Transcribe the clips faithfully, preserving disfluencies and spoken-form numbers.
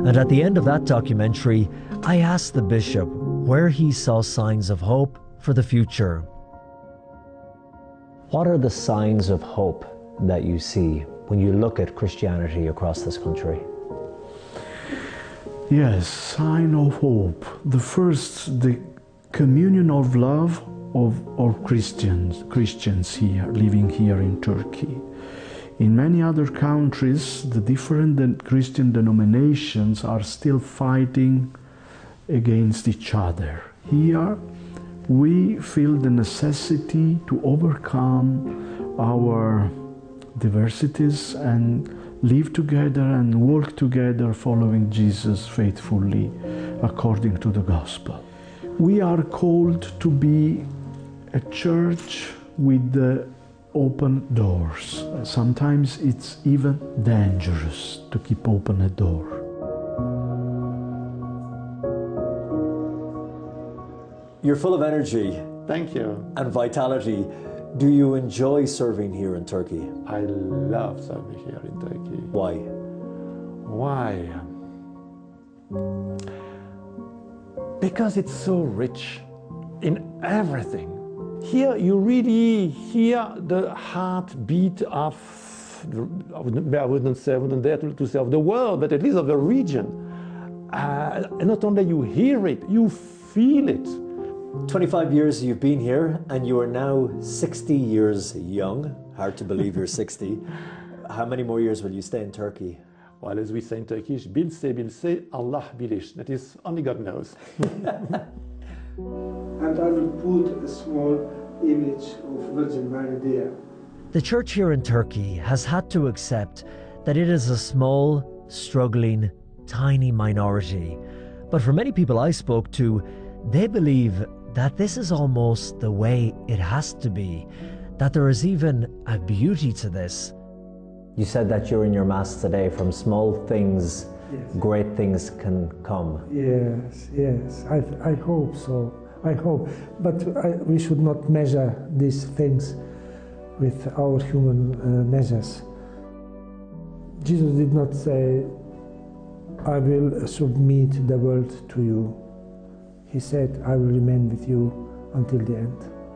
And at the end of that documentary, I asked the bishop where he saw signs of hope for the future. What are the signs of hope that you see when you look at Christianity across this country? Yes, sign of hope. The first, the communion of love of all Christians, Christians here, living here in Turkey. In many other countries, the different Christian denominations are still fighting against each other. Here, we feel the necessity to overcome our diversities and live together and work together following Jesus faithfully according to the gospel. We are called to be a church with the open doors. Sometimes it's even dangerous to keep open a door. You're full of energy. Thank you. And vitality. Do you enjoy serving here in Turkey? I love serving here in Turkey. Why? Why? Because it's so rich in everything. Here you really hear the heartbeat of, I wouldn't, I wouldn't say, I wouldn't dare to, to say of the world, but at least of the region. Uh, and not only you hear it, you feel it. twenty-five years you've been here, and you are now sixty years young. Hard to believe you're sixty. How many more years will you stay in Turkey? Well, as we say in Turkish, bilse bilse, Allah bilish. That is, only God knows. And I will put a small image of Virgin Mary there. The church here in Turkey has had to accept that it is a small, struggling, tiny minority. But for many people I spoke to, they believe that this is almost the way it has to be, that there is even a beauty to this. You said that during your Mass today, from small things, yes, great things can come. Yes, yes, I, I hope so, I hope. But I, we should not measure these things with our human uh, measures. Jesus did not say, I will submit the world to you. He said, I will remain with you until the end.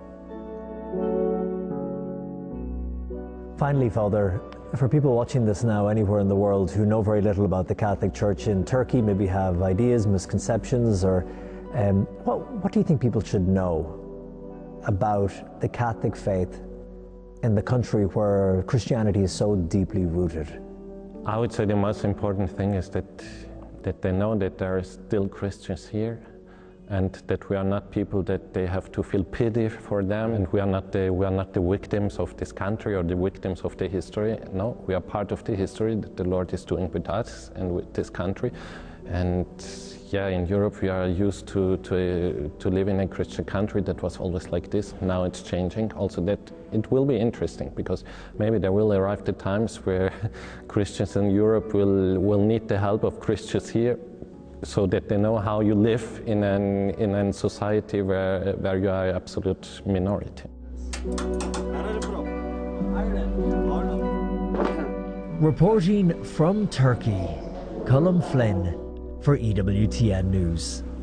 Finally, Father, for people watching this now anywhere in the world who know very little about the Catholic Church in Turkey, maybe have ideas, misconceptions, or um, what, what do you think people should know about the Catholic faith in the country where Christianity is so deeply rooted? I would say the most important thing is that, that they know that there are still Christians here, and that we are not people that they have to feel pity for them, and we are not the, we are not the victims of this country or the victims of the history. No, we are part of the history that the Lord is doing with us and with this country. And yeah, in Europe we are used to, to, to live in a Christian country that was always like this. Now it's changing. Also that it will be interesting, because maybe there will arrive the times where Christians in Europe will, will need the help of Christians here, so that they know how you live in an in a society where where you are absolute minority. Reporting from Turkey, Colm Flynn for E W T N News.